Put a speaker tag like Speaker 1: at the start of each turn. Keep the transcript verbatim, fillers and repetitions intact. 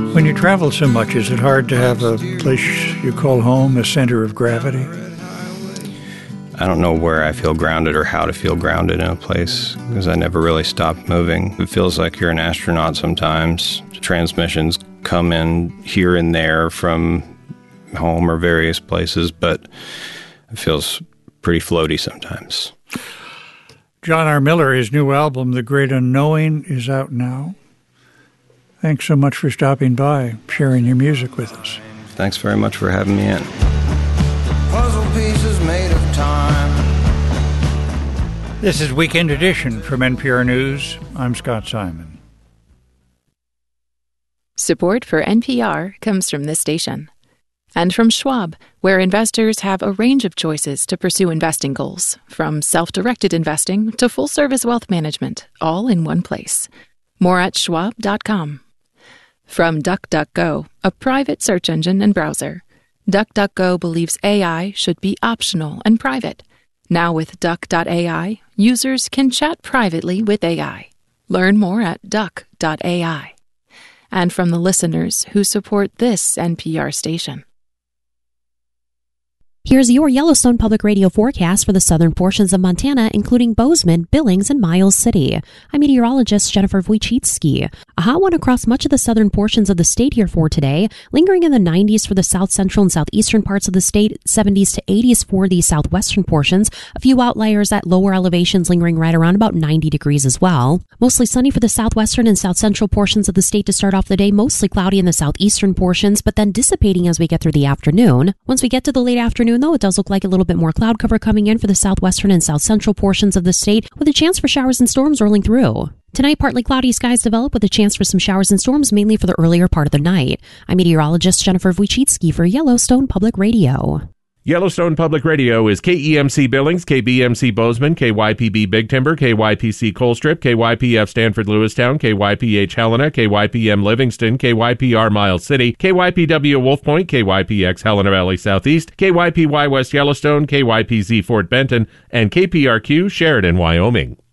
Speaker 1: When you travel so much, is it hard to have a place you call home, a center of gravity?
Speaker 2: I don't know where I feel grounded or how to feel grounded in a place because I never really stopped moving. It feels like you're an astronaut sometimes. Transmissions come in here and there from home or various places, but it feels pretty floaty sometimes.
Speaker 1: John R. Miller, his new album, The Great Unknowing, is out now. Thanks so much for stopping by, sharing your music with us.
Speaker 2: Thanks very much for having me in.
Speaker 3: Puzzle pieces made of time.
Speaker 1: This is Weekend Edition from N P R News. I'm Scott Simon.
Speaker 4: Support for N P R comes from this station. And from Schwab, where investors have a range of choices to pursue investing goals, from self-directed investing to full-service wealth management, all in one place. More at schwab dot com. From DuckDuckGo, a private search engine and browser. DuckDuckGo believes A I should be optional and private. Now with Duck dot A I, users can chat privately with A I. Learn more at Duck dot A I. And from the listeners who support this N P R station.
Speaker 5: Here's your Yellowstone Public Radio forecast for the southern portions of Montana, including Bozeman, Billings, and Miles City. I'm meteorologist Jennifer Wojcicki. A hot one across much of the southern portions of the state here for today, lingering in the nineties for the south central and southeastern parts of the state, seventies to eighties for the southwestern portions. A few outliers at lower elevations lingering right around about ninety degrees as well. Mostly sunny for the southwestern and south central portions of the state to start off the day, mostly cloudy in the southeastern portions, but then dissipating as we get through the afternoon. Once we get to the late afternoon, though, it does look like a little bit more cloud cover coming in for the southwestern and south central portions of the state, with a chance for showers and storms rolling through. Tonight, partly cloudy skies develop with a chance for some showers and storms, mainly for the earlier part of the night. I'm meteorologist Jennifer Wojcicki for Yellowstone Public Radio.
Speaker 6: Yellowstone Public Radio is K E M C Billings, K B M C Bozeman, K Y P B Big Timber, K Y P C Colstrip, K Y P F Stanford Lewistown, K Y P H Helena, K Y P M Livingston, K Y P R Miles City, K Y P W Wolf Point, K Y P X Helena Valley Southeast, K Y P Y West Yellowstone, K Y P Z Fort Benton, and K P R Q Sheridan, Wyoming.